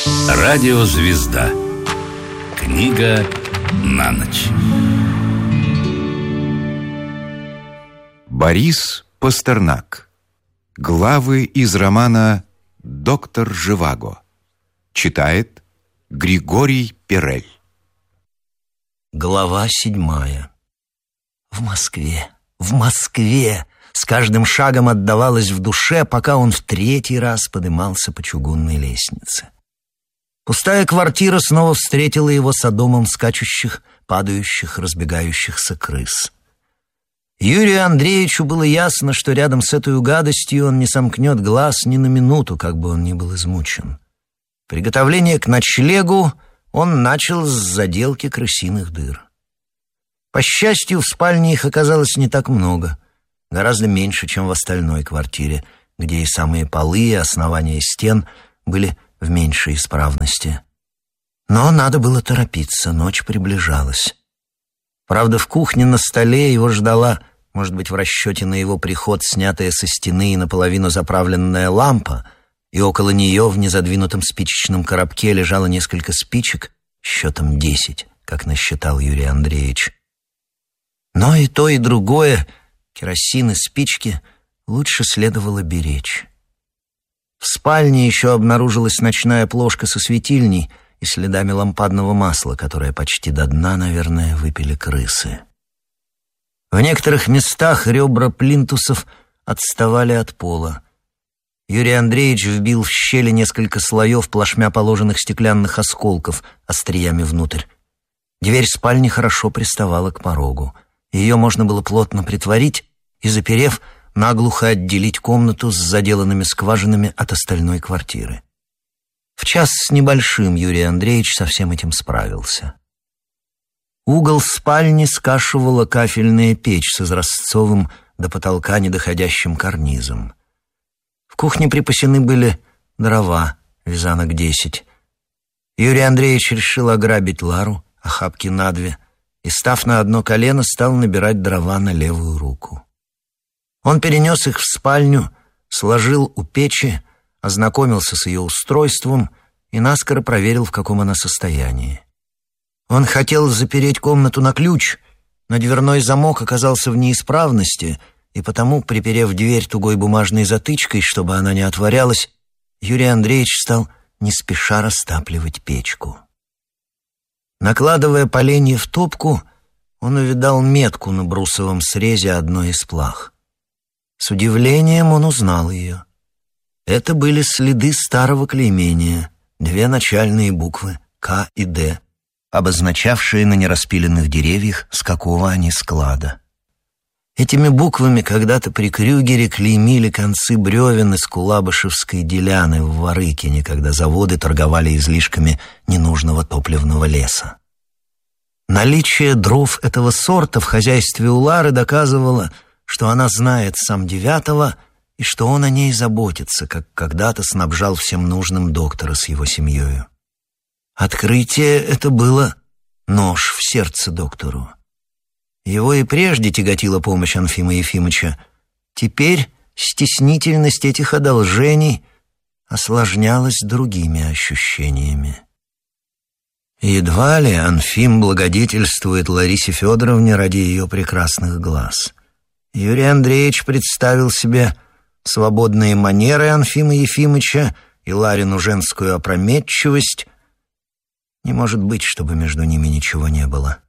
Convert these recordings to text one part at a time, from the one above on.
Радиозвезда. Книга на ночь. Борис Пастернак. Главы из романа «Доктор Живаго». Читает Григорий Перель. Глава 7. В Москве с каждым шагом отдавалось в душе, пока он в 3-й раз подымался по чугунной лестнице. Пустая квартира снова встретила его содомом скачущих, падающих, разбегающихся крыс. Юрию Андреевичу было ясно, что рядом с этой гадостью он не сомкнет глаз ни на минуту, как бы он ни был измучен. Приготовление к ночлегу он начал с заделки крысиных дыр. По счастью, в спальне их оказалось не так много, гораздо меньше, чем в остальной квартире, где и самые полы, и основания стен были в меньшей исправности. Но надо было торопиться, ночь приближалась. Правда, в кухне на столе его ждала, может быть, в расчете на его приход, снятая со стены и наполовину заправленная лампа, и около нее в незадвинутом спичечном коробке лежало несколько спичек, счетом 10, как насчитал Юрий Андреевич. Но и то, и другое, керосин и спички, лучше следовало беречь. В спальне еще обнаружилась ночная плошка со светильней и следами лампадного масла, которое почти до дна, наверное, выпили крысы. В некоторых местах ребра плинтусов отставали от пола. Юрий Андреевич вбил в щели несколько слоев плашмя положенных стеклянных осколков остриями внутрь. Дверь спальни хорошо приставала к порогу. Ее можно было плотно притворить и, заперев, наглухо отделить комнату с заделанными скважинами от остальной квартиры. В 1 с небольшим Юрий Андреевич со всем этим справился. Угол спальни скашивала кафельная печь с изразцовым до потолка недоходящим карнизом. В кухне припасены были дрова, вязанок 10. Юрий Андреевич решил ограбить Лару, охапки на 2, и, став на одно колено, стал набирать дрова на левую руку. Он перенес их в спальню, сложил у печи, ознакомился с ее устройством и наскоро проверил, в каком она состоянии. Он хотел запереть комнату на ключ, но дверной замок оказался в неисправности, и потому, приперев дверь тугой бумажной затычкой, чтобы она не отворялась, Юрий Андреевич стал не спеша растапливать печку. Накладывая поленья в топку, он увидал метку на брусовом срезе одной из плах. С удивлением он узнал ее. Это были следы старого клеймения, 2 начальные буквы «К» и «Д», обозначавшие на нераспиленных деревьях, с какого они склада. Этими буквами когда-то при Крюгере клеймили концы бревен из Кулабышевской деляны в Ворыкине, когда заводы торговали излишками ненужного топливного леса. Наличие дров этого сорта в хозяйстве у Лары доказывало, что она знает сам 9-го и что он о ней заботится, как когда-то снабжал всем нужным доктора с его семьей. Открытие это было нож в сердце доктору. Его и прежде тяготила помощь Анфима Ефимыча. Теперь стеснительность этих одолжений осложнялась другими ощущениями. Едва ли Анфим благодетельствует Ларисе Федоровне ради ее прекрасных глаз. Юрий Андреевич представил себе свободные манеры Анфима Ефимыча и Ларину женскую опрометчивость. Не может быть, чтобы между ними ничего не было.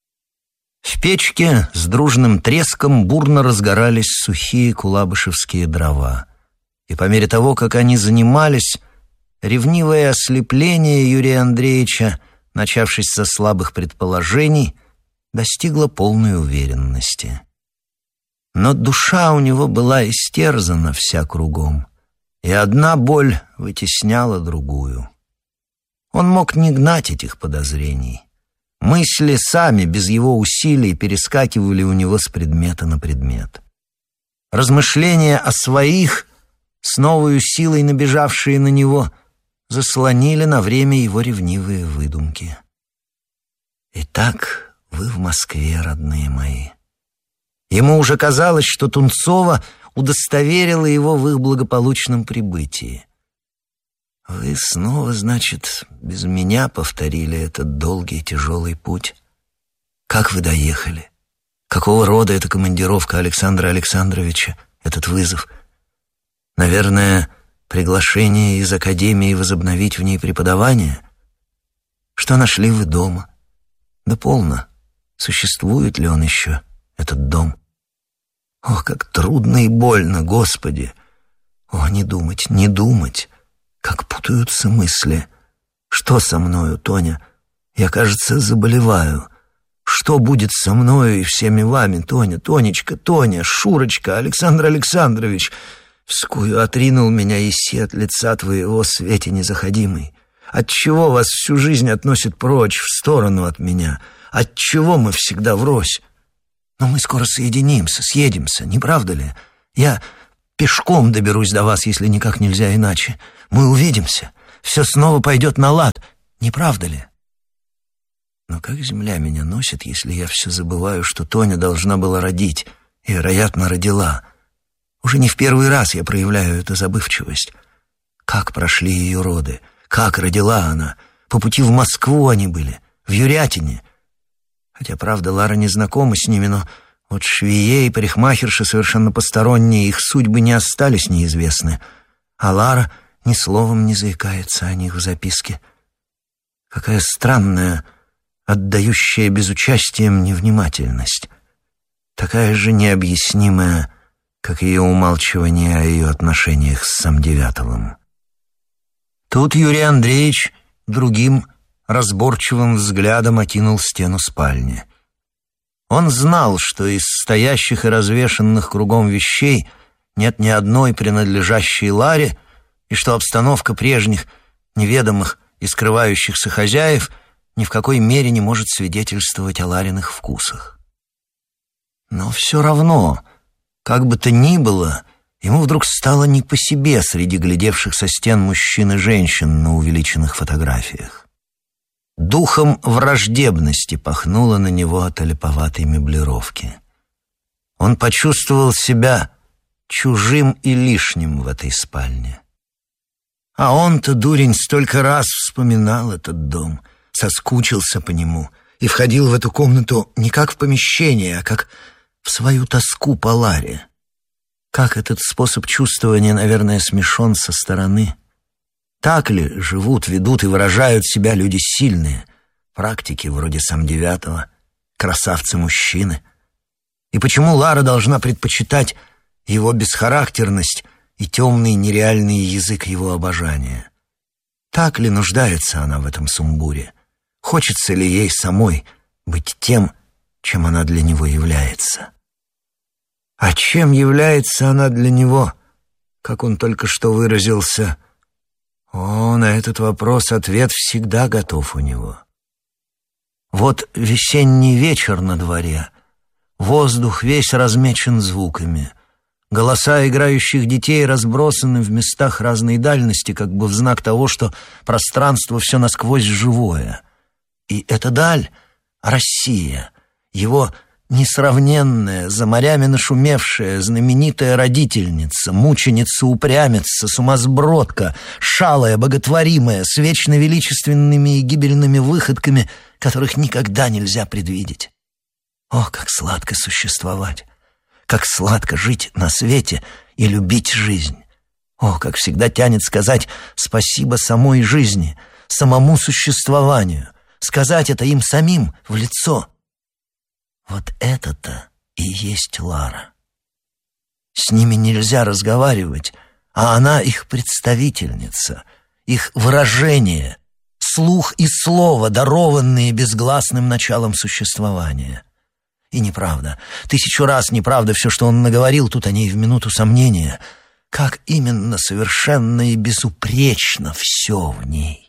В печке с дружным треском бурно разгорались сухие кулабышевские дрова. И по мере того, как они занимались, ревнивое ослепление Юрия Андреевича, начавшись со слабых предположений, достигло полной уверенности. Но душа у него была истерзана вся кругом, и одна боль вытесняла другую. Он мог не гнать этих подозрений. Мысли сами, без его усилий, перескакивали у него с предмета на предмет. Размышления о своих, с новой силой набежавшие на него, заслонили на время его ревнивые выдумки. «Итак, вы в Москве, родные мои». Ему уже казалось, что Тунцова удостоверила его в их благополучном прибытии. Вы снова, значит, без меня повторили этот долгий и тяжелый путь. Как вы доехали? Какого рода эта командировка Александра Александровича, этот вызов? Наверное, приглашение из академии возобновить в ней преподавание? Что нашли вы дома? Да полно. Существует ли он еще, этот дом? Ох, как трудно и больно, Господи! О, не думать, не думать! Как путаются мысли. Что со мною, Тоня? Я, кажется, заболеваю. Что будет со мною и всеми вами, Тоня, Тонечка, Тоня, Шурочка, Александр Александрович? Вскую отринул меня Иси от лица твоего, свете незаходимый. Отчего вас всю жизнь относит прочь, в сторону от меня? Отчего мы всегда врозь? Но мы скоро соединимся, съедемся, не правда ли? Я пешком доберусь до вас, если никак нельзя иначе. Мы увидимся, все снова пойдет на лад, не правда ли? Но как земля меня носит, если я все забываю, что Тоня должна была родить и, вероятно, родила? Уже не в первый раз я проявляю эту забывчивость. Как прошли ее роды, как родила она? По пути в Москву они были, в Юрятине. Хотя, правда, Лара не знакома с ними, но вот швее и парикмахерши совершенно посторонние, их судьбы не остались неизвестны. А Лара ни словом не заикается о них в записке. Какая странная, отдающая безучастием невнимательность. Такая же необъяснимая, как ее умалчивание о ее отношениях с Самдевятовым. Тут Юрий Андреевич другим разборчивым взглядом окинул стену спальни. Он знал, что из стоящих и развешанных кругом вещей нет ни одной принадлежащей Ларе, и что обстановка прежних, неведомых и скрывающихся хозяев ни в какой мере не может свидетельствовать о Лариных вкусах. Но все равно, как бы то ни было, ему вдруг стало не по себе среди глядевших со стен мужчин и женщин на увеличенных фотографиях. Духом враждебности пахнуло на него от олиповатой меблировки. Он почувствовал себя чужим и лишним в этой спальне. А он-то, дурень, столько раз вспоминал этот дом, соскучился по нему и входил в эту комнату не как в помещение, а как в свою тоску по Ларе. Как этот способ чувствования, наверное, смешон со стороны. Так ли живут, ведут и выражают себя люди сильные, практики вроде Самдевятова, красавцы-мужчины? И почему Лара должна предпочитать его бесхарактерность и темный нереальный язык его обожания? Так ли нуждается она в этом сумбуре? Хочется ли ей самой быть тем, чем она для него является? А чем является она для него, как он только что выразился? О, на этот вопрос ответ всегда готов у него. Вот весенний вечер на дворе, воздух весь размечен звуками. Голоса играющих детей разбросаны в местах разной дальности, как бы в знак того, что пространство все насквозь живое. И эта даль — Россия, его несравненная, за морями нашумевшая, знаменитая родительница, мученица-упрямица, сумасбродка, шалая, боготворимая, с вечно величественными и гибельными выходками, которых никогда нельзя предвидеть. О, как сладко существовать! Как сладко жить на свете и любить жизнь! О, как всегда тянет сказать спасибо самой жизни, самому существованию, сказать это им самим в лицо. Вот это-то и есть Лара. С ними нельзя разговаривать, а она их представительница, их выражение, слух и слово, дарованные безгласным началом существования. И неправда, 1000 раз неправда все, что он наговорил тут о ней в минуту сомнения. Как именно совершенно и безупречно все в ней.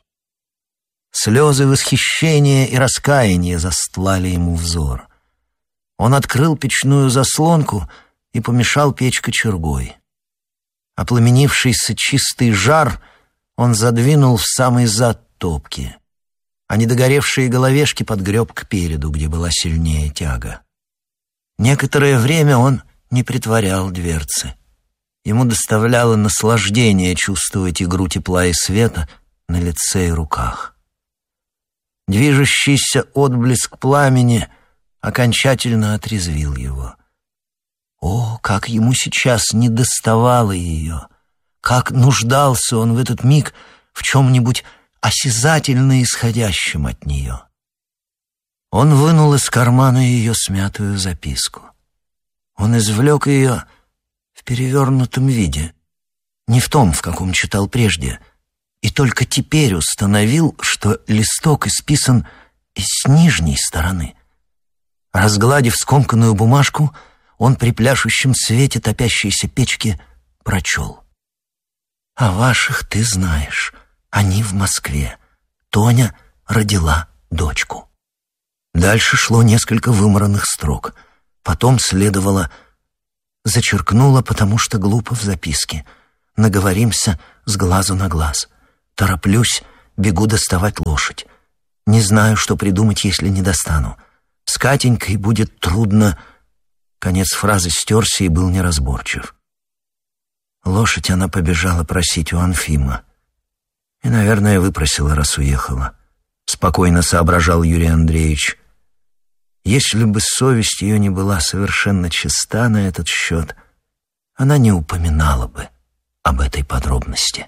Слезы восхищения и раскаяния застлали ему взор. Он открыл печную заслонку и помешал печь кочергой. Опламенившийся чистый жар он задвинул в самый зад топки, а недогоревшие головешки подгреб кпереду, где была сильнее тяга. Некоторое время он не притворял дверцы Ему доставляло наслаждение чувствовать игру тепла и света на лице и руках. Движущийся отблеск пламени окончательно отрезвил его. О, как ему сейчас недоставало ее! Как нуждался он в этот миг в чем-нибудь осязательно исходящем от нее! Он вынул из кармана ее смятую записку. Он извлек ее в перевернутом виде, не в том, в каком читал прежде, и только теперь установил, что листок исписан с нижней стороны. Разгладив скомканную бумажку, он при пляшущем свете топящейся печки прочел: «О ваших ты знаешь, они в Москве. Тоня родила дочку». Дальше шло несколько вымаранных строк. Потом следовало: «Зачеркнула, потому что глупо в записке. Наговоримся с глазу на глаз. Тороплюсь, бегу доставать лошадь. Не знаю, что придумать, если не достану. С Катенькой будет трудно». Конец фразы стерся и был неразборчив. Лошадь она побежала просить у Анфима. И, наверное, выпросила, раз уехала. Спокойно соображал Юрий Андреевич. Если бы совесть ее не была совершенно чиста на этот счет, она не упоминала бы об этой подробности.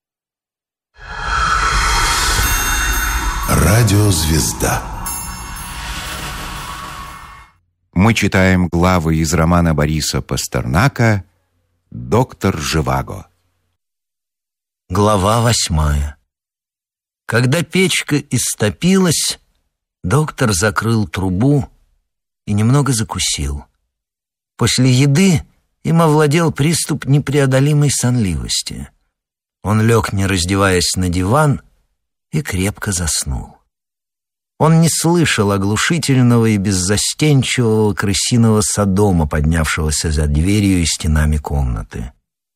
Радиозвезда. Мы читаем главы из романа Бориса Пастернака «Доктор Живаго». Глава 8. Когда печка истопилась, доктор закрыл трубу и немного закусил. После еды им овладел приступ непреодолимой сонливости. Он лег, не раздеваясь, на диван и крепко заснул. Он не слышал оглушительного и беззастенчивого крысиного содома, поднявшегося за дверью и стенами комнаты.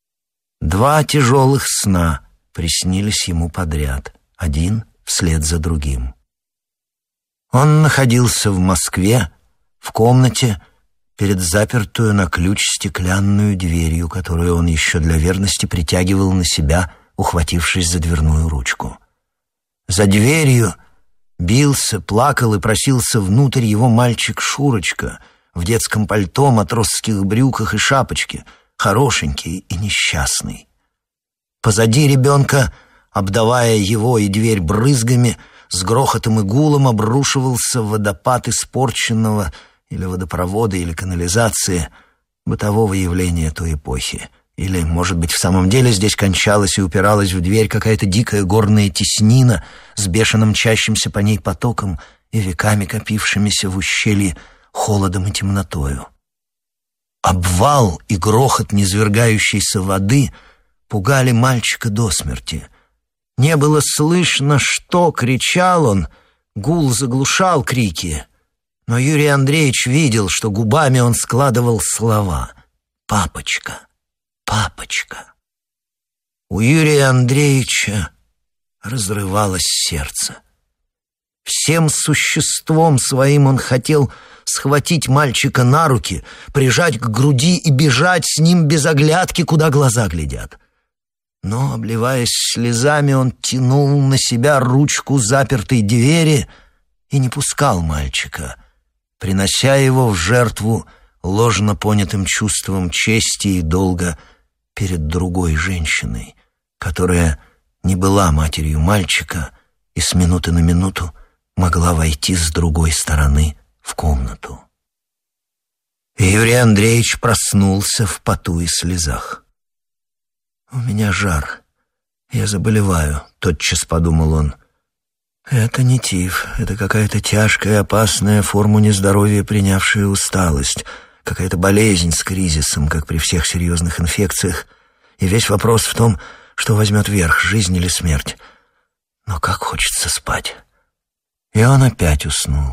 2 тяжелых сна приснились ему подряд, один вслед за другим. Он находился в Москве, в комнате, перед запертую на ключ стеклянную дверью, которую он еще для верности притягивал на себя, ухватившись за дверную ручку. За дверью бился, плакал и просился внутрь его мальчик Шурочка в детском пальто, матросских брюках и шапочке, хорошенький и несчастный. Позади ребенка, обдавая его и дверь брызгами, с грохотом и гулом обрушивался водопад испорченного или водопровода, или канализации, бытового явления той эпохи. Или, может быть, в самом деле здесь кончалась и упиралась в дверь какая-то дикая горная теснина с бешено мчащимся по ней потоком и веками копившимися в ущелье холодом и темнотою. Обвал и грохот низвергающейся воды пугали мальчика до смерти. Не было слышно, что кричал он, гул заглушал крики, но Юрий Андреевич видел, что губами он складывал слова: «Папочка, папочка». У Юрия Андреевича разрывалось сердце. Всем существом своим он хотел схватить мальчика на руки, прижать к груди и бежать с ним без оглядки, куда глаза глядят. Но, обливаясь слезами, он тянул на себя ручку запертой двери и не пускал мальчика, принося его в жертву ложно понятым чувством чести и долга перед другой женщиной, которая не была матерью мальчика и с минуты на минуту могла войти с другой стороны в комнату. И Юрий Андреевич проснулся в поту и слезах. «У меня жар. Я заболеваю», — тотчас подумал он. «Это не тиф, это какая-то тяжкая, опасная форма нездоровья, принявшая усталость, какая-то болезнь с кризисом, как при всех серьезных инфекциях, и весь вопрос в том, что возьмет верх, жизнь или смерть. Но как хочется спать». И он опять уснул.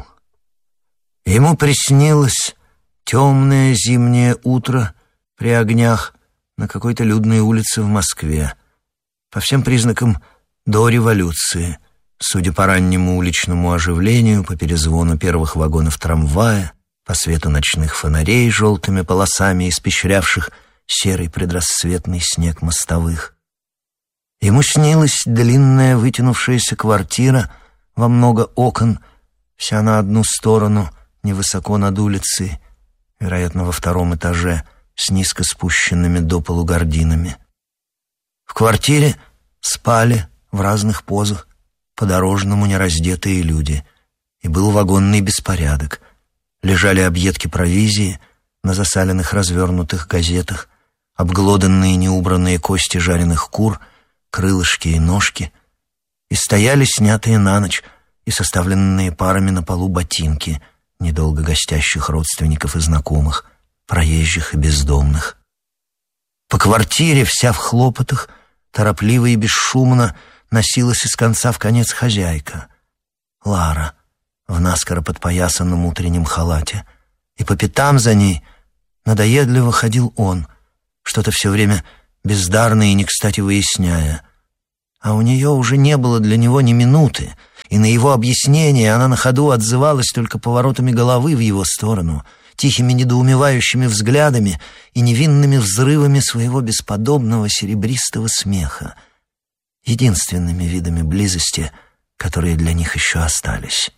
Ему приснилось темное зимнее утро при огнях на какой-то людной улице в Москве, по всем признакам до революции, судя по раннему уличному оживлению, по перезвону первых вагонов трамвая, по свету ночных фонарей желтыми полосами, испещрявших серый предрассветный снег мостовых. Ему снилась длинная вытянувшаяся квартира во много окон, вся на одну сторону, невысоко над улицей, вероятно, во втором этаже, с низко спущенными до полу гардинами. В квартире спали в разных позах по-дорожному нераздетые люди, и был вагонный беспорядок. Лежали объедки провизии на засаленных развернутых газетах, обглоданные неубранные кости жареных кур, крылышки и ножки, и стояли снятые на ночь и составленные парами на полу ботинки недолго гостящих родственников и знакомых, проезжих и бездомных. По квартире, вся в хлопотах, торопливо и бесшумно носилась из конца в конец хозяйка, Лара, в наскоро подпоясанном утреннем халате, и по пятам за ней надоедливо ходил он, что-то все время бездарно и не кстати выясняя. А у нее уже не было для него ни минуты, и на его объяснение она на ходу отзывалась только поворотами головы в его сторону, тихими недоумевающими взглядами и невинными взрывами своего бесподобного серебристого смеха, единственными видами близости, которые для них еще остались.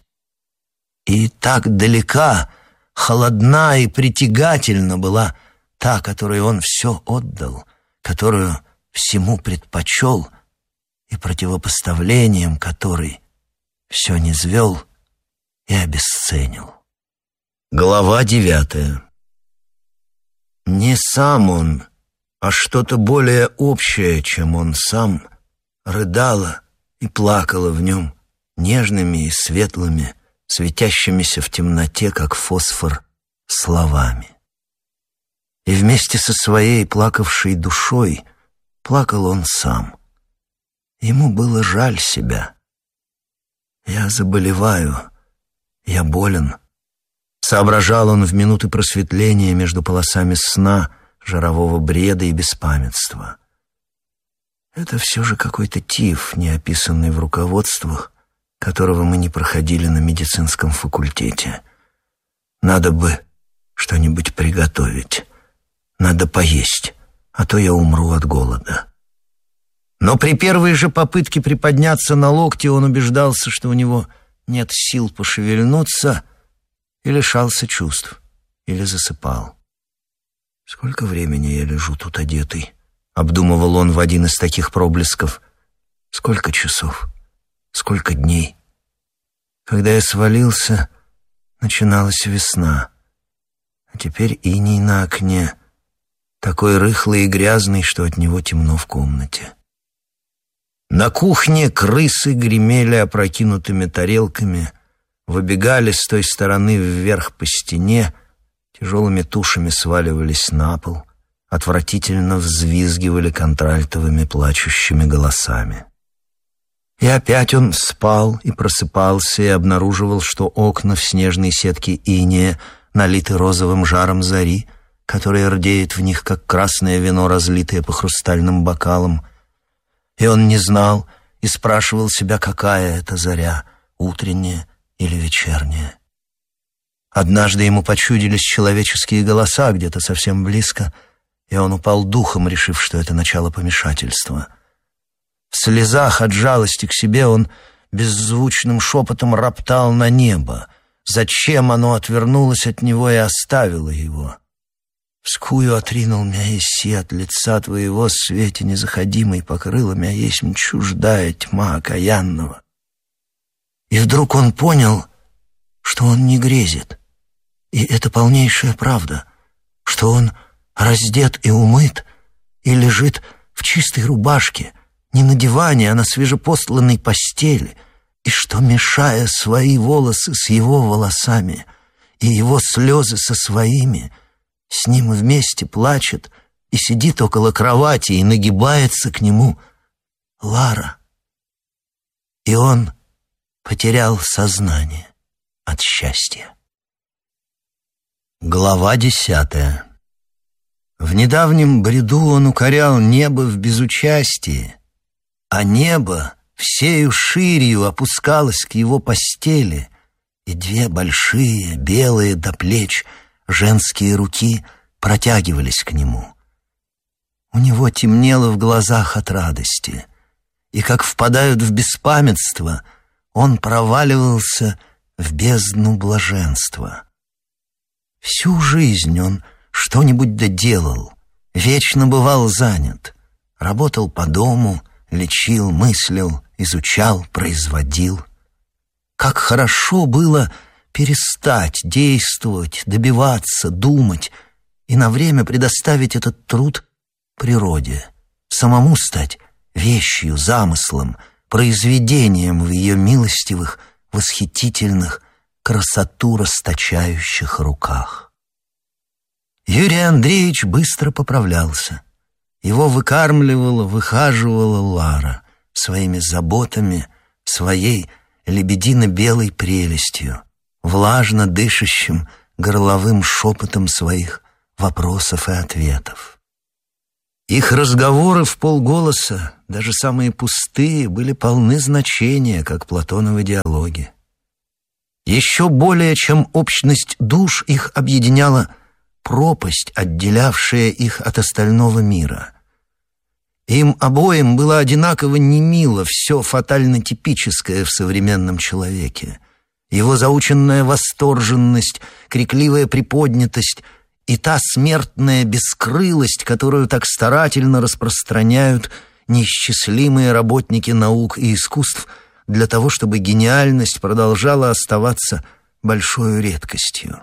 И так далека, холодна и притягательна была та, которой он все отдал, которую всему предпочел, и противопоставлением которой все низвел и обесценил. Глава 9. Не сам он, а что-то более общее, чем он сам, рыдало и плакало в нем нежными и светлыми, светящимися в темноте, как фосфор, словами. И вместе со своей плакавшей душой плакал он сам. Ему было жаль себя. «Я заболеваю, я болен», — соображал он в минуты просветления между полосами сна, жирового бреда и беспамятства. Это все же какой-то тиф, не описанный в руководствах, которого мы не проходили на медицинском факультете. Надо бы что-нибудь приготовить. Надо поесть, а то я умру от голода. Но при первой же попытке приподняться на локте он убеждался, что у него нет сил пошевельнуться, и лишался чувств, или засыпал. «Сколько времени я лежу тут одетый?» — обдумывал он в один из таких проблесков. «Сколько часов? Сколько дней?» Когда я свалился, начиналась весна, а теперь иней на окне, такой рыхлый и грязный, что от него темно в комнате. На кухне крысы гремели опрокинутыми тарелками, выбегали с той стороны вверх по стене, тяжелыми тушами сваливались на пол, отвратительно взвизгивали контральтовыми плачущими голосами. И опять он спал и просыпался и обнаруживал, что окна в снежной сетке инея налиты розовым жаром зари, которая рдеет в них, как красное вино, разлитое по хрустальным бокалам. И он не знал и спрашивал себя, какая это заря, утренняя или вечерняя. Однажды ему почудились человеческие голоса где-то совсем близко, и он упал духом, решив, что это начало помешательства. В слезах от жалости к себе он беззвучным шепотом роптал на небо. Зачем оно отвернулось от него и оставило его? «Вскую отринул мя еси от лица твоего, свете незаходимой покрыла мя есмь чуждая тьма окаянного». И вдруг он понял, что он не грезит. И это полнейшая правда, что он раздет и умыт, и лежит в чистой рубашке, не на диване, а на свежепостланной постели, и что, мешая свои волосы с его волосами и его слезы со своими, с ним вместе плачет и сидит около кровати и нагибается к нему Лара. И он потерял сознание от счастья. Глава 10. В недавнем бреду он укорял небо в безучастии, а небо всею ширью опускалось к его постели, и две большие, белые до плеч, женские руки протягивались к нему, У него темнело в глазах от радости, и как впадают в беспамятство, он проваливался в бездну блаженства. Всю жизнь он что-нибудь доделал, вечно бывал занят, работал по дому, лечил, мыслил, изучал, производил. Как хорошо было перестать действовать, добиваться, думать и на время предоставить этот труд природе, самому стать вещью, замыслом, произведением в ее милостивых, восхитительных, красоту расточающих руках. Юрий Андреевич быстро поправлялся. Его выкармливала, выхаживала Лара своими заботами, своей лебедино-белой прелестью, влажно дышащим горловым шепотом своих вопросов и ответов. Их разговоры в полголоса, даже самые пустые, были полны значения, как Платоновы диалоги. Еще более, чем общность душ, их объединяла пропасть, отделявшая их от остального мира. Им обоим было одинаково немило все фатально типическое в современном человеке. Его заученная восторженность, крикливая приподнятость и та смертная бескрылость, которую так старательно распространяют неисчислимые работники наук и искусств для того, чтобы гениальность продолжала оставаться большой редкостью.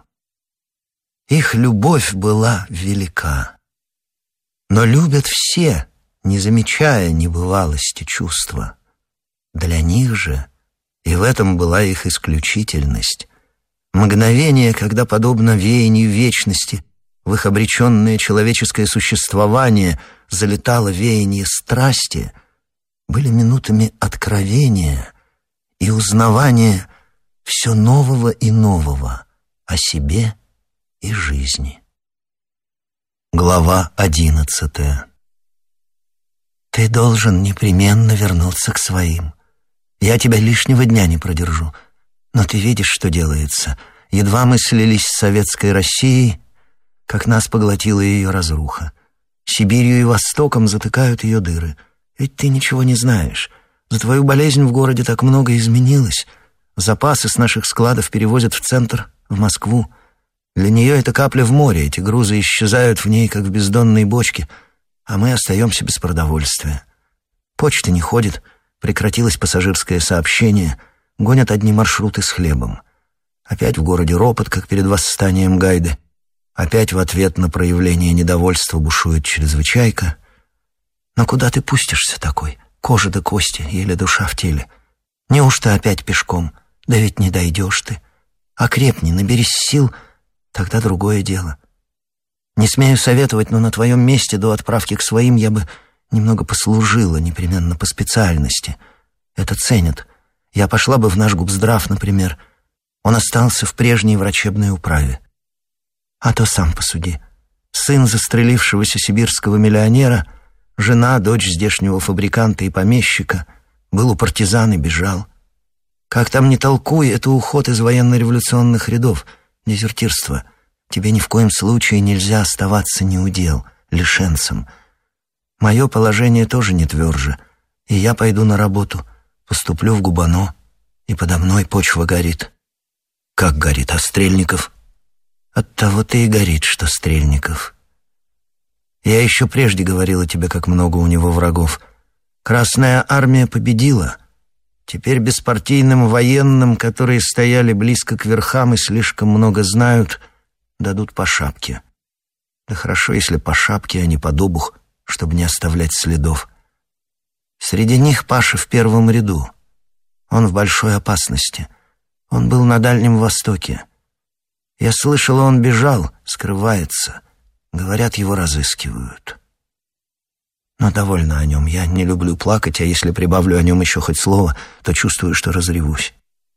Их любовь была велика. Но любят все, не замечая небывалости чувства. Для них же, и в этом была их исключительность, мгновение, когда, подобно веянию вечности, в их обреченное человеческое существование залетало веяние страсти, были минутами откровения и узнавания все нового и нового о себе и жизни. Глава 11. Ты должен непременно вернуться к своим. Я тебя лишнего дня не продержу, но ты видишь, что делается. Едва мы слились с советской Россией, как нас поглотила ее разруха. Сибирью и Востоком затыкают ее дыры. Ведь ты ничего не знаешь. За твою болезнь в городе так много изменилось. Запасы с наших складов перевозят в центр, в Москву. Для нее это капля в море, эти грузы исчезают в ней, как в бездонной бочке, а мы остаемся без продовольствия. Почта не ходит, прекратилось пассажирское сообщение, гонят одни маршруты с хлебом. Опять в городе ропот, как перед восстанием Гайды. Опять в ответ на проявление недовольства бушует чрезвычайка. Но куда ты пустишься такой? Кожа до кости, еле душа в теле. Неужто опять пешком? Да ведь не дойдешь ты. Окрепни, наберись сил, тогда другое дело. Не смею советовать, но на твоем месте до отправки к своим я бы немного послужила, непременно по специальности. Это ценят. Я пошла бы в наш губздрав, например. Он остался в прежней врачебной управе. А то сам посуди. Сын застрелившегося сибирского миллионера, жена, дочь здешнего фабриканта и помещика, был у партизан и бежал. Как там ни толкуй, это уход из военно-революционных рядов, дезертирство. Тебе ни в коем случае нельзя оставаться неудел, лишенцем. Мое положение тоже не тверже, и я пойду на работу, поступлю в Губано, и подо мной почва горит. Как горит, а Стрельников? Оттого-то и горит, что Стрельников. Я еще прежде говорила тебе, как много у него врагов. Красная армия победила. Теперь беспартийным военным, которые стояли близко к верхам и слишком много знают, дадут по шапке. Да хорошо, если по шапке, а не под обух, чтобы не оставлять следов. Среди них Паша в первом ряду. Он в большой опасности. Он был на Дальнем Востоке. Я слышала, он бежал, скрывается. Говорят, его разыскивают. Но довольно о нем. Я не люблю плакать, а если прибавлю о нем еще хоть слово, то чувствую, что разревусь.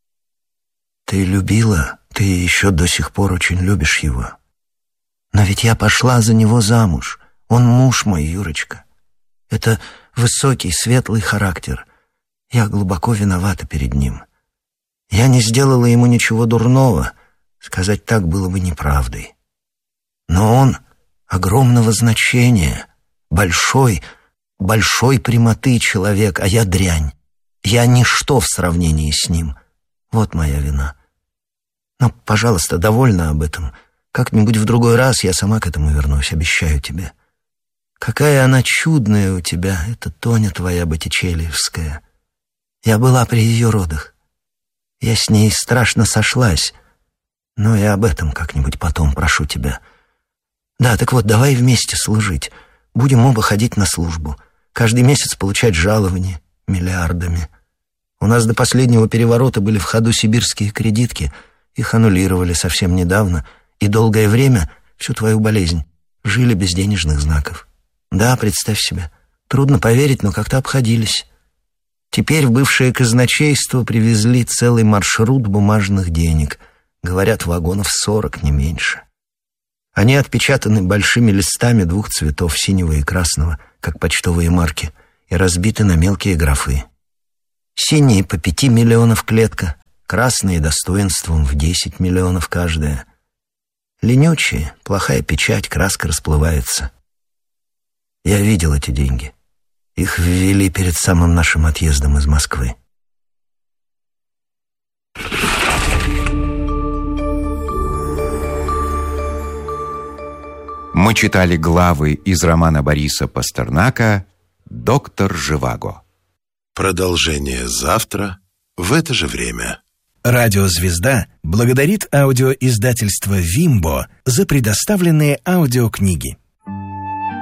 Ты любила, ты еще до сих пор очень любишь его. Но ведь я пошла за него замуж. Он муж мой, Юрочка. Это высокий, светлый характер. Я глубоко виновата перед ним. Я не сделала ему ничего дурного. Сказать так было бы неправдой. Но он огромного значения, большой прямоты человек, а я дрянь. Я ничто в сравнении с ним. Вот моя вина. Но, пожалуйста, довольна об этом. Как-нибудь в другой раз я сама к этому вернусь, обещаю тебе. Какая она чудная у тебя, эта Тоня твоя боттичеллиевская. Я была при ее родах. Я с ней страшно сошлась. Но и об этом как-нибудь потом прошу тебя. Да, так вот, давай вместе служить. Будем оба ходить на службу. Каждый месяц получать жалование миллиардами. У нас до последнего переворота были в ходу сибирские кредитки. Их аннулировали совсем недавно. И долгое время, всю твою болезнь, жили без денежных знаков. Да, представь себе. Трудно поверить, но как-то обходились. Теперь в бывшее казначейство привезли целый маршрут бумажных денег. Говорят, вагонов 40, не меньше. Они отпечатаны большими листами 2 цветов, синего и красного, как почтовые марки, и разбиты на мелкие графы. Синие по 5 миллионов клетка, красные достоинством в 10 миллионов каждая. Ленючие, плохая печать, краска расплывается. Я видел эти деньги. Их ввели перед самым нашим отъездом из Москвы. Мы читали главы из романа Бориса Пастернака «Доктор Живаго». Продолжение завтра в это же время. Радиозвезда благодарит аудиоиздательство «Вимбо» за предоставленные аудиокниги.